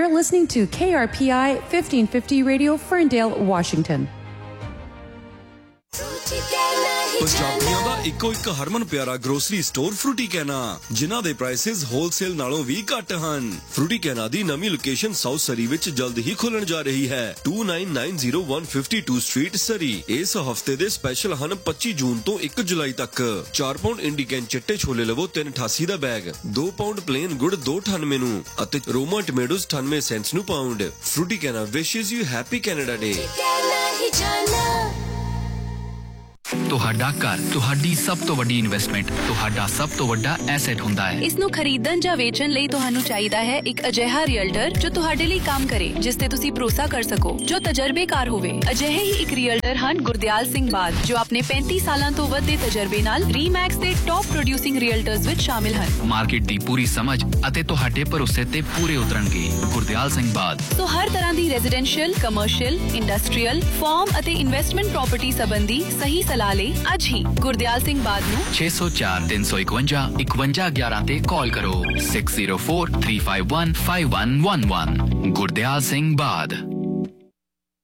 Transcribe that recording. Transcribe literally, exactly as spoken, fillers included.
You're listening to K R P I fifteen fifty Radio, Ferndale, Washington. ਪੰਜਾਬੀਆਂ ਦਾ ਇੱਕੋ ਇੱਕ ਹਰਮਨ ਪਿਆਰਾ grocery store Frooti ਕੈਨਾ, ਜਿਨ੍ਹਾਂ ਦੇ ਪ੍ਰਾਈਸਿਸ ਹੋਲਸੇਲ ਨਾਲੋਂ ਵੀ ਘੱਟ ਹਨ। ਫਰੂਟੀ ਕੈਨਾ ਦੀ ਨਵੀਂ ਲੋਕੇਸ਼ਨ ਸਾਊਥ ਸਰੀ ਵਿੱਚ ਜਲਦ ਹੀ ਖੁੱਲਣ ਜਾ ਰਹੀ ਹੈ। two nine nine zero one five two street ਸਰੀ। ਇਸ ਹਫਤੇ ਦੇ ਸਪੈਸ਼ਲ ਹਨ ਪੱਚੀ ਜੂਨ ਤੋਂ ਇੱਕ ਜੁਲਾਈ ਤੱਕ। ਚਾਰ ਪਾਉਂਡ ਇੰਡੀਕੈਨ ਚਿੱਟੇ ਛੋਲੇ ਲਵੋ ਤਿੰਨ ਅਠਾਸੀ ਦਾ ਬੈਗ, ਦੋ ਪਾਉਂਡ ਪਲੇਨ ਗੁੜ ਦੋ ਅਠਾਨਵੇਂ ਨੂੰ ਅਤੇ ਰੋਮਾ ਟਮੇਟੋਜ਼ ਅਠਾਨਵੇਂ ਸੈਂਟਸ ਨੂੰ ਪਾਉਂਡ। ਫਰੂਟੀ ਕੈਨਾ ਵਿਸ਼ੇਸ ਯੂ ਹੈਪੀ ਕੈਨੇਡਾ ਡੇ। ਤੁਹਾਡਾ ਘਰ ਤੁਹਾਡੀ ਸਭ ਤੋਂ ਵੱਡੀ ਇਨਵੈਸਟਮੈਂਟ, ਤੁਹਾਡਾ ਸਭ ਤੋਂ ਵੱਡਾ ਐਸੈਟ ਹੁੰਦਾ ਹੈ। ਇਸ ਨੂੰ ਖਰੀਦਣ ਜਾਂ ਵੇਚਣ ਲਈ ਤੁਹਾਨੂੰ ਚਾਹੀਦਾ ਹੈ ਇੱਕ ਅਜਿਹਾ ਰੀਅਲਟਰ ਜੋ ਤੁਹਾਡੇ ਲਈ ਕੰਮ ਕਰੇ, ਜਿਸ ਤੇ ਤੁਸੀਂ ਭਰੋਸਾ ਕਰ ਸਕੋ, ਜੋ ਤਜਰਬੇਕਾਰ ਹੋਵੇ। ਅਜਿਹੇ ਹੀ ਇੱਕ ਰੀਅਲਟਰ ਹਨ ਗੁਰਦਿਆਲ ਸਿੰਘ ਬਾਦ, ਜੋ ਆਪਣੇ ਪੈਂਤੀ ਸਾਲਾਂ ਤੋਂ ਵੱਧ ਦੇ ਤਜਰਬੇ ਨਾਲ ਰੀਮੈਕਸ ਦੇ ਟੌਪ ਪ੍ਰੋਡਿਊਸਿੰਗ ਰੀਅਲਟਰਸ ਵਿੱਚ ਸ਼ਾਮਿਲ ਹਨ। ਮਾਰਕੀਟ ਦੀ ਪੂਰੀ ਸਮਝ ਅਤੇ ਤੁਹਾਡੇ ਭਰੋਸੇ ਤੇ ਪੂਰੇ ਉਤਰਨਗੇ। ਗੁਰਦਿਆਲ ਸਿੰਘ ਬਾਦ ਸੋ ਹਰ ਤਰ੍ਹਾਂ ਦੀ ਰੈਜ਼ੀਡੈਂਸ਼ੀਅਲ, ਕਮਰਸ਼ੀਅਲ, ਇੰਡਸਟਰੀਅਲ, ਫਾਰਮ ਅਤੇ ਇਨਵੈਸਟਮੈਂਟ ਪ੍ਰਾਪਰਟੀ ਸੰਬੰਧੀ ਸਹੀ ਸਲਾਹ ਲਈ ਅੱਜ ਹੀ ਗੁਰਦਿਆਲ ਸਿੰਘ ਬਾਦ ਨੂੰ ਛੇ ਸੌ ਚਾਰ ਤਿੰਨ ਸੌ ਇਕਵੰਜਾ ਇਕਵੰਜਾ ਗਿਆਰਾਂ ਤੇ ਕਾਲ ਕਰੋ। six zero four three five one five one one one। Gurdial Singh ਬਾਦ।